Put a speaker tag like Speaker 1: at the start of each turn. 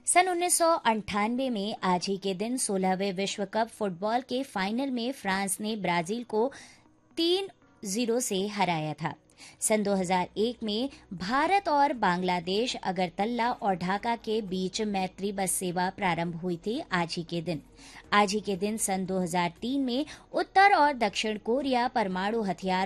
Speaker 1: सन 1998 में आज ही के दिन 16वें विश्व कप फुटबॉल के फाइनल में फ्रांस ने ब्राजील को 3-0 से हराया था। सन 2001 में भारत और बांग्लादेश अगरतला और ढाका के बीच मैत्री बस सेवा प्रारंभ हुई थी आज ही के दिन। आज ही के दिन सन 2003 में उत्तर और दक्षिण कोरिया परमाणु हथियार